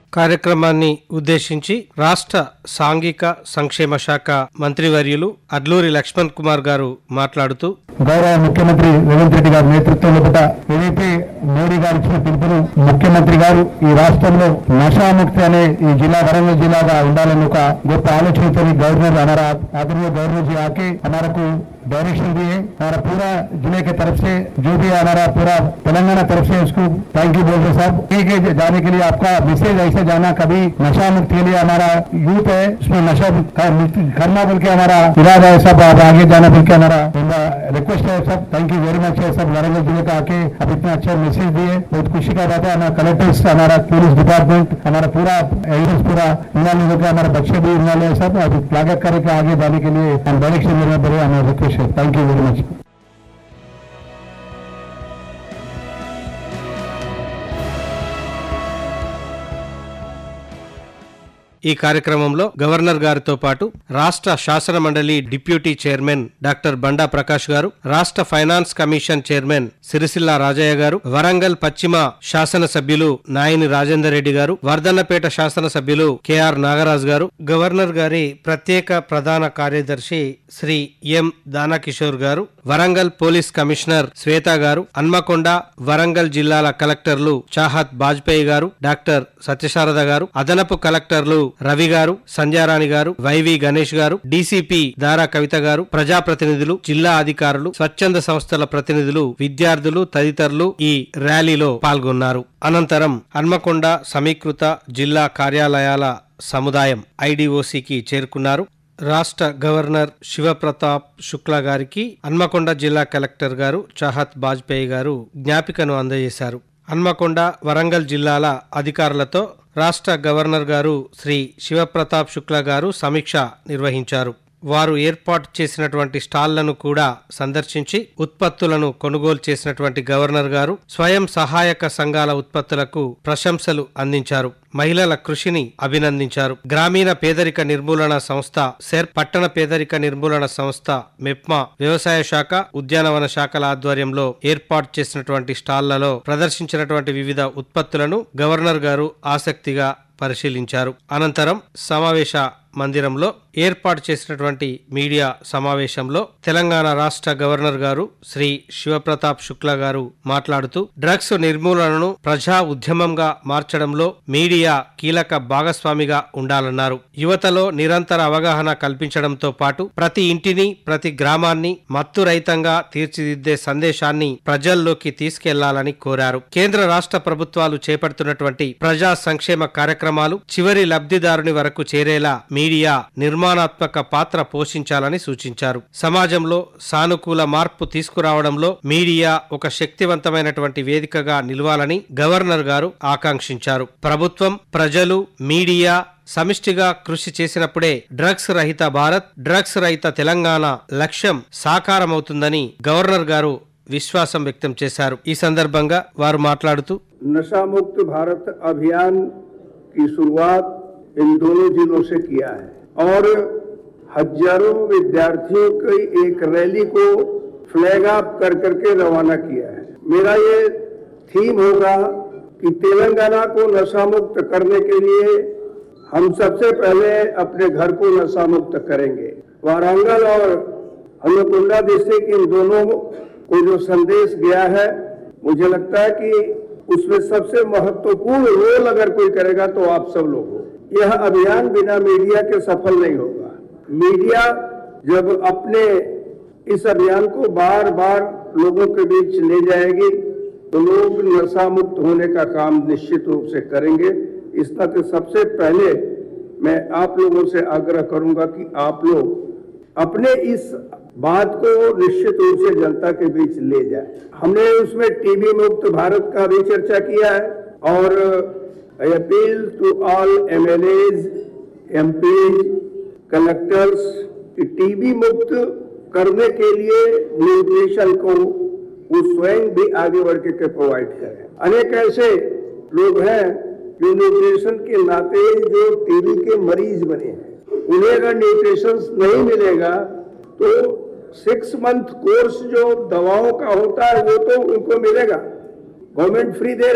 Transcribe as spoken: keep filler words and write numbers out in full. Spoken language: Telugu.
కార్యక్రమాన్ని ఉద్దేశించి రాష్ట్ర సాంఘిక సంక్షేమ శాఖ మంత్రివర్యులు అడ్లూరి లక్ష్మణ్ కుమార్ గారు మాట్లాడుతూ, గౌరవ ముఖ్యమంత్రి రేవంత్ రెడ్డి గారి నేతృత్వంలో ఏదైతే మోడీ గారు ఇచ్చిన పిలుపును ముఖ్యమంత్రి గారు ఈ రాష్ట్రంలో నషాముక్తి అనే ఈ జిల్లా వరంగల్ జిల్లాగా ఉండాలని ఒక గొప్ప ఆలోచనతో गवर्नर हमारा आदरणीय गवर्नर जी आके हमारा को डायरेक्शन दिए। हमारा पूरा जिले के तरफ से जो भी हमारा पूरा तेलंगाना तरफ से उसको थैंक यू बोल रहे साहब। ठीक है, जाने के लिए आपका मैसेज ऐसे जाना, कभी नशा मुक्त के लिए हमारा यूथ है उसमें नशा करना बोल के हमारा इरादा है सब, आप आगे जाना बोल के हमारा रिक्वेस्ट है सब। थैंक यू वेरी मच है सब। वारंगल जिले का आके अब इतना अच्छा मैसेज दिए, बहुत खुशी का बात है। हमारा कलेक्टर्स, हमारा पुलिस डिपार्टमेंट, हमारा पूरा एविडेंस पूरा इन्वाल्व हो गया, हमारा बच्चे भी इन्वाल्व है सब। अब स्वागत करके आगे जाने के लिए हम डायरेक्शन मेरे बड़े हमारा रिक्वेस्ट है। Thank you very much. ఈ కార్యక్రమంలో గవర్నర్ గారితో పాటు రాష్ట్ర శాసన మండలి డిప్యూటీ చైర్మన్ డాక్టర్ బండా ప్రకాష్ గారు, రాష్ట్ర finance commission chairman Sircilla Rajaiah గారు, వరంగల్ పశ్చిమ శాసన సభ్యులు నాయని రాజేందర్ రెడ్డి గారు, వర్ధన్నపేట శాసన సభ్యులు కెఆర్ నాగరాజ్ గారు, గవర్నర్ గారి ప్రత్యేక ప్రధాన కార్యదర్శి శ్రీ ఎం దానకిషోర్ గారు, వరంగల్ పోలీస్ కమిషనర్ శ్వేత గారు, హన్మకొండ వరంగల్ జిల్లాల కలెక్టర్లు చాహత్ బాజ్పేయి గారు, డాక్టర్ సత్యశారద గారు, అదనపు కలెక్టర్లు రవి గారు, సంధ్యారాణి గారు, వైవి గణేష్ గారు, డీసీపీ దారా కవిత గారు, ప్రజాప్రతినిధులు, జిల్లా అధికారులు, స్వచ్ఛంద సంస్థల ప్రతినిధులు, విద్యార్థులు తదితరులు ఈ ర్యాలీలో పాల్గొన్నారు. అనంతరం హన్మకొండ సమీకృత జిల్లా కార్యాలయాల సముదాయం ఐడిఓసికి చేరుకున్నారు. రాష్ట్ర గవర్నర్ శివప్రతాప్ శుక్లా గారికి హన్మకొండ జిల్లా కలెక్టర్ గారు చాహత్ బాజ్పేయి గారు జ్ఞాపికను అందజేశారు. హన్మకొండ వరంగల్ జిల్లాల అధికారులతో రాష్ట్ర గవర్నర్ గారు శ్రీ శివప్రతాప్ శుక్లా గారు సమీక్ష నిర్వహించారు. వారు ఏర్పాటు చేసినటువంటి స్టాళ్లను కూడా సందర్శించి ఉత్పత్తులను కొనుగోలు చేసినటువంటి గవర్నర్ గారు స్వయం సహాయక సంఘాల ఉత్పత్తులకు ప్రశంసలు అందించారు. మహిళల కృషిని అభినందించారు. గ్రామీణ పేదరిక నిర్మూలన సంస్థ సెర్, పట్టణ పేదరిక నిర్మూలన సంస్థ మెప్మా, వ్యవసాయ శాఖ, ఉద్యానవన శాఖల ఆధ్వర్యంలో ఏర్పాటు చేసినటువంటి స్టాళ్లలో ప్రదర్శించినటువంటి వివిధ ఉత్పత్తులను గవర్నర్ గారు ఆసక్తిగా పరిశీలించారు. అనంతరం సమావేశ మందిరంలో ఏర్పాటు చేసినటువంటి మీడియా సమావేశంలో తెలంగాణ రాష్ట్ర గవర్నర్ గారు శ్రీ శివప్రతాప్ శుక్లా గారు మాట్లాడుతూ, డ్రగ్స్ నిర్మూలనను ప్రజా ఉద్యమంగా మార్చడంలో మీడియా కీలక భాగస్వామిగా ఉండాలన్నారు. యువతలో నిరంతర అవగాహన కల్పించడంతో పాటు ప్రతి ఇంటిని, ప్రతి గ్రామాన్ని మత్తు రహితంగా తీర్చిదిద్దే సందేశాన్ని ప్రజల్లోకి తీసుకెళ్లాలని కోరారు. కేంద్ర రాష్ట్ర ప్రభుత్వాలు చేపడుతున్నటువంటి ప్రజా సంక్షేమ కార్యక్రమాలు చివరి లబ్ధిదారుని వరకు చేరేలా మీడియా నిర్మాణాత్మక పాత్ర పోషించాలని సూచించారు. సమాజంలో సానుకూల మార్పు తీసుకురావడంలో మీడియా ఒక శక్తివంతమైనటువంటి వేదికగా నిలవాలని గవర్నర్ గారు ఆకాంక్షించారు. ప్రభుత్వం, ప్రజలు, మీడియా సమిష్టిగా కృషి చేసినప్పుడే డ్రగ్స్ రహిత భారత్, డ్రగ్స్ రహిత తెలంగాణ లక్ష్యం సాకారమవుతుందని గవర్నర్ గారు విశ్వాసం వ్యక్తం చేశారు. ఈ సందర్భంగా వారు మాట్లాడుతూ, నషాముక్త భారత్ అభియాన్ की शुरुआत इन दोनों जिलों से किया है और हजारों विद्यार्थियों की एक रैली को फ्लैग ऑफ कर करके रवाना किया है। मेरा ये थीम होगा कि तेलंगाना को नशा मुक्त करने के लिए हम सबसे पहले अपने घर को नशा मुक्त करेंगे। वारंगल और हनुकुंडा डिस्ट्रिक्ट इन दोनों को जो संदेश गया है, मुझे लगता है कि उसमें सबसे महत्वपूर्ण रोल अगर कोई करेगा तो आप सब लोग हो। यह अभियान बिना मीडिया के सफल नहीं होगा। मीडिया जब अपने इस अभियान को बार बार लोगों के बीच ले जाएगी तो लोग नशा मुक्त होने का काम निश्चित रूप से करेंगे। इस नाते सबसे पहले मैं आप लोगों से आग्रह करूंगा कि आप लोग अपने इस बात को निश्चित रूप से जनता के बीच ले जाए। हमने उसमें टीबी मुक्त भारत का भी चर्चा किया है और I appeal to all MLAs, MPs, collectors कि टीबी मुक्त करने के लिए न्यूट्रिशन को वो स्वयं भी आगे बढ़ के प्रोवाइड करें। अनेक ऐसे लोग हैं जो न्यूट्रिशन के नाते जो टीबी के मरीज बने हैं, उन्हें अगर न्यूट्रिशन नहीं मिलेगा तो सिक्स मंथ कोर्स जो दवाओं का होता है वो तो उनको मिलेगा, गवर्नमेंट फ्री दे